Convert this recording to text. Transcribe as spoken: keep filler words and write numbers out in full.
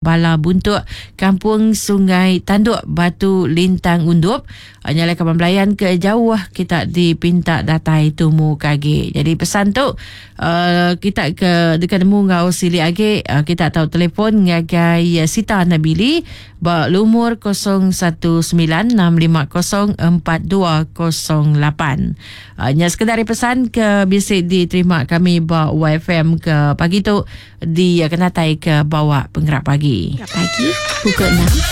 Bala Buntuk, Kampung Sungai Tanduk, Batu Lintang Undup. Nyalai Kaban Belayan ke jauh kita dipinta datai tumu kage. Jadi pesan tu uh, kita ke dekat nemu ngau sili age uh, kita tahu telefon ngagai Sita Nabili ba lumur kosong satu sembilan enam lima kosong empat dua kosong lapan. Hanya uh, sekedar pesan ke bisa diterima kami ba Y F M ke pagi tu di uh, kenatai ke bawah penggerak pagi. Pagi pukul enam